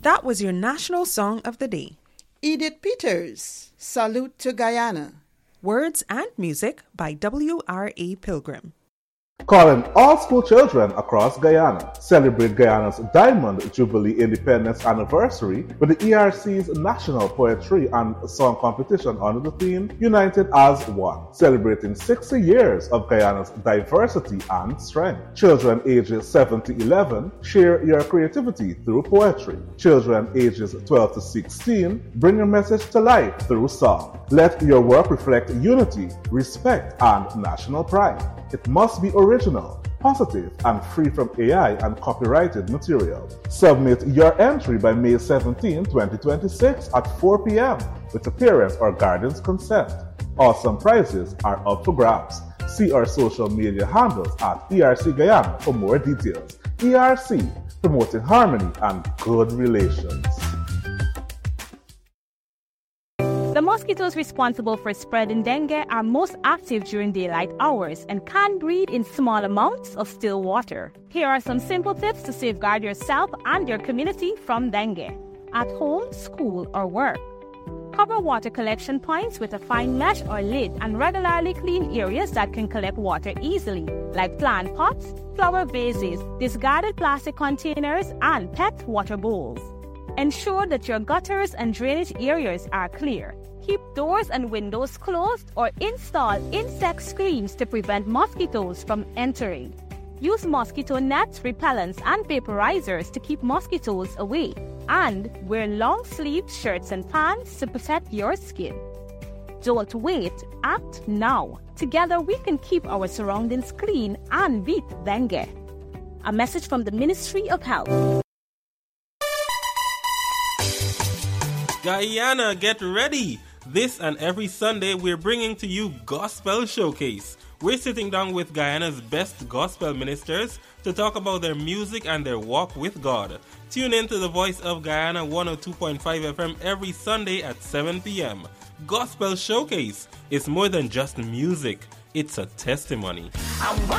That was your national song of the day. Edith Peters, Salute to Guyana. Words and music by W.R.A. Pilgrim. Calling all school children across Guyana. Celebrate Guyana's Diamond Jubilee Independence Anniversary with the ERC's National Poetry and Song Competition under the theme United as One, celebrating 60 years of Guyana's diversity and strength. Children ages 7 to 11, share your creativity through poetry. Children ages 12 to 16, bring your message to life through song. Let your work reflect unity, respect, and national pride. It must be original, positive, and free from AI and copyrighted material. Submit your entry by May 17, 2026 at 4 p.m. with the parents' or guardian's consent. Awesome prizes are up for grabs. See our social media handles at ERC Guyana for more details. ERC, promoting harmony and good relations. The mosquitoes responsible for spreading dengue are most active during daylight hours and can breed in small amounts of still water. Here are some simple tips to safeguard yourself and your community from dengue. At home, school, or work. Cover water collection points with a fine mesh or lid and regularly clean areas that can collect water easily, like plant pots, flower vases, discarded plastic containers, and pet water bowls. Ensure that your gutters and drainage areas are clear. Keep doors and windows closed or install insect screens to prevent mosquitoes from entering. Use mosquito nets, repellents, and vaporizers to keep mosquitoes away. And wear long-sleeved shirts and pants to protect your skin. Don't wait, act now. Together we can keep our surroundings clean and beat dengue. A message from the Ministry of Health. Guyana, get ready! This and every Sunday, we're bringing to you Gospel Showcase. We're sitting down with Guyana's best gospel ministers to talk about their music and their walk with God. Tune in to the Voice of Guyana 102.5 FM every Sunday at 7 p.m. Gospel Showcase is more than just music. It's a testimony.